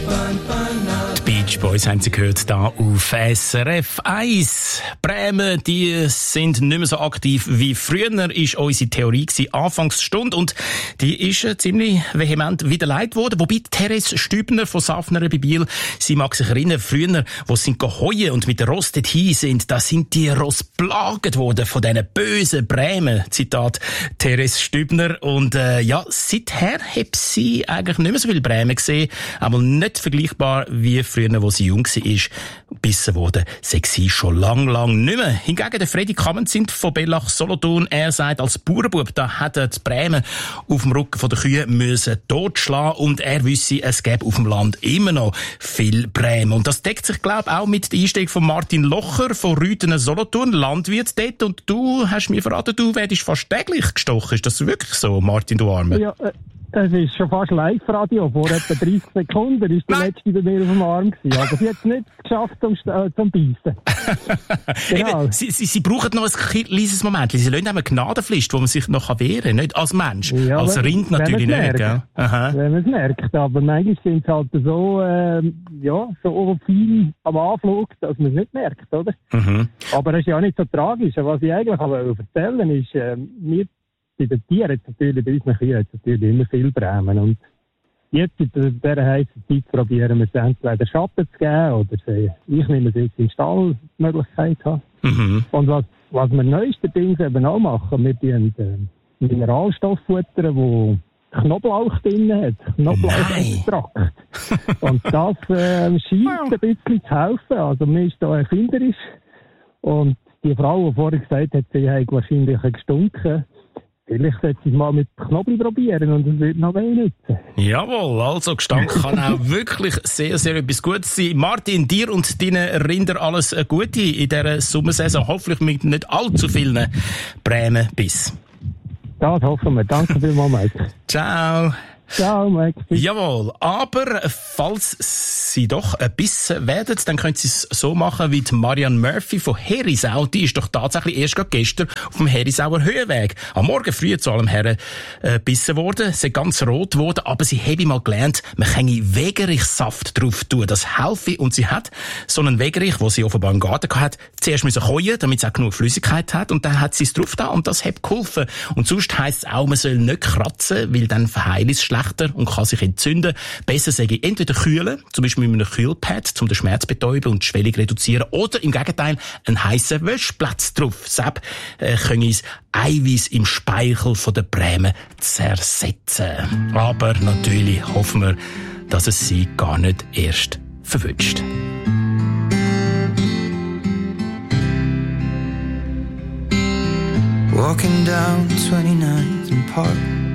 Beach Boys haben Sie gehört, da auf SRF 1. Bremen, die sind nicht mehr so aktiv wie früher, ist unsere Theorie gewesen, Anfangsstunde. Und die ist ziemlich vehement widerlegt worden. Wobei Therese Stübner von Safner bei Biel, sie mag sich erinnern, früher, wo sie geheuen und mit der Ross dorthin sind, da sind die Ross plaget worden von diesen bösen Bremen. Zitat Therese Stübner. Und ja, seither hat sie eigentlich nicht mehr so viel Bremen gesehen, aber nicht vergleichbar wie früher, wo sie jung war, bissen wurde, sei sie schon lang nicht mehr. Hingegen der Freddy Kammenzint von Bellach Solothurn, er sagt, als Bauernbub, da hätte die Bremen auf dem Rücken von der Kühe müssen totschlagen und er wisse, es gäbe auf dem Land immer noch viel Bremen. Und das deckt sich, glaube ich, auch mit der Einstellung von Martin Locher von Rüthen Solothurn, Landwirt dort. Und du hast mir verraten, du werdest fast täglich gestochen. Ist das wirklich so, Martin, du Arme? Ja, es ist schon fast Live-Radio. Vor etwa 30 Sekunden ist der letzte bei mir auf dem Arm gewesen. Aber sie hat es nicht geschafft zum Beißen. Genau. Eben, sie brauchen noch ein kleines Moment. Sie lassen eine Gnadenfrist, wo man sich noch wehren kann. Nicht als Mensch. Ja, als Rind natürlich nicht. Gell? Aha. Wenn man es merkt. Aber manchmal sind es halt so viel am Anflug, dass man es nicht merkt, oder? Mhm. Aber es ist ja nicht so tragisch. Was ich eigentlich erzählen ist, wir bei den Tieren natürlich, bei unseren Kühen hat es natürlich immer viel Bremen. Und jetzt in dieser heißen Zeit probieren wir es entweder Schatten zu geben oder ich nehme es jetzt in Stall die Möglichkeit haben. Mhm. Und was wir neuestens eben auch machen, wir tun Mineralstoff futtern, wo Knoblauch drin hat. Knoblauchextrakt. Und das scheint ein bisschen zu helfen. Also man ist da erfinderisch. Und die Frau, die vorher gesagt hat, sie hat wahrscheinlich gestunken. Vielleicht sollte ich es mal mit Knoblauch probieren und es wird noch weh nützen. Jawohl, also Gestank kann auch wirklich sehr, sehr etwas Gutes sein. Martin, dir und deinen Rinder alles Gute in dieser Sommersaison. Hoffentlich mit nicht allzu vielen Bremen-Biss. Das hoffen wir. Danke vielmals, Mike. Ciao. Ciao, Mike. Jawohl, aber falls Sie doch ein bisschen werden, dann können Sie es so machen wie die Marianne Murphy von Herisau. Die ist doch tatsächlich erst gestern auf dem Herisauer Höhenweg am Morgen früh zu allem Herren bissen worden. Sie ist ganz rot geworden, aber sie habe mal gelernt, man kann Wegerichsaft drauf tun. Das helfe. Und sie hat so einen Wegerich, den sie offenbar im Garten hatte, zuerst müssen käuen, damit sie auch genug Flüssigkeit hat. Und dann hat sie es drauf da und das hat geholfen. Und sonst heisst es auch, man soll nicht kratzen, weil dann verheilt es schlechter und kann sich entzünden. Besser sage ich entweder kühlen, zum Beispiel mit einem Kühlpad, um den Schmerz zu betäuben und die Schwellung reduzieren, oder im Gegenteil einen heissen Wäschplatz drauf. Sepp können uns Eiweiß im Speichel von der Bremen zersetzen. Aber natürlich hoffen wir, dass es sie gar nicht erst verwünscht. Walking down 29th and Park